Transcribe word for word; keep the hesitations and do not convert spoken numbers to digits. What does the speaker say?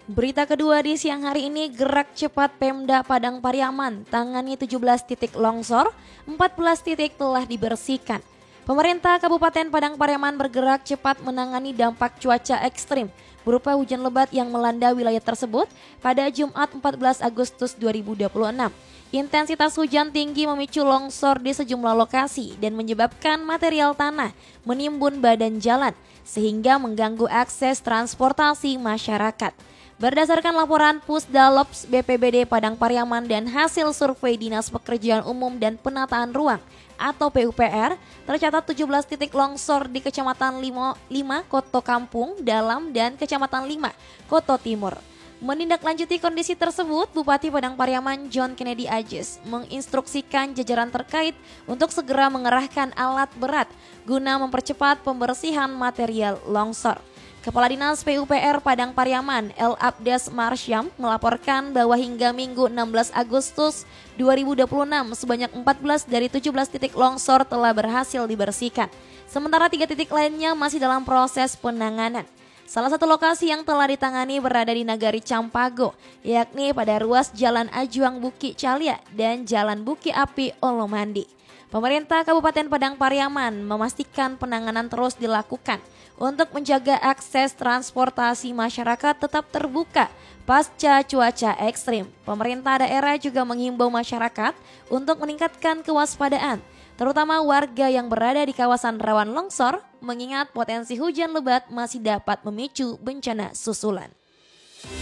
Berita kedua di siang hari ini, gerak cepat Pemda Padang Pariaman tangani tujuh belas titik longsor, empat belas titik telah dibersihkan. Pemerintah Kabupaten Padang Pariaman bergerak cepat menangani dampak cuaca ekstrim berupa hujan lebat yang melanda wilayah tersebut pada Jumat empat belas Agustus dua ribu dua puluh enam. Intensitas hujan tinggi memicu longsor di sejumlah lokasi dan menyebabkan material tanah menimbun badan jalan sehingga mengganggu akses transportasi masyarakat. Berdasarkan laporan Pusdalops B P B D Padang Pariaman dan hasil survei Dinas Pekerjaan Umum dan Penataan Ruang atau P U P R, tercatat tujuh belas titik longsor di Kecamatan lima Koto Kampung Dalam dan Kecamatan lima Koto Timur. Menindaklanjuti kondisi tersebut, Bupati Padang Pariaman John Kennedy Ajiz menginstruksikan jajaran terkait untuk segera mengerahkan alat berat guna mempercepat pembersihan material longsor. Kepala Dinas P U P R Padang Pariaman El Abdas Marsyam melaporkan bahwa hingga Minggu enam belas Agustus dua ribu dua puluh enam sebanyak empat belas dari tujuh belas titik longsor telah berhasil dibersihkan. Sementara tiga titik lainnya masih dalam proses penanganan. Salah satu lokasi yang telah ditangani berada di Nagari Campago, yakni pada ruas Jalan Ajuang Buki Calia dan Jalan Buki Api Olomandi. Pemerintah Kabupaten Padang Pariaman memastikan penanganan terus dilakukan untuk menjaga akses transportasi masyarakat tetap terbuka pasca cuaca ekstrim. Pemerintah daerah juga menghimbau masyarakat untuk meningkatkan kewaspadaan, terutama warga yang berada di kawasan rawan longsor, mengingat potensi hujan lebat masih dapat memicu bencana susulan.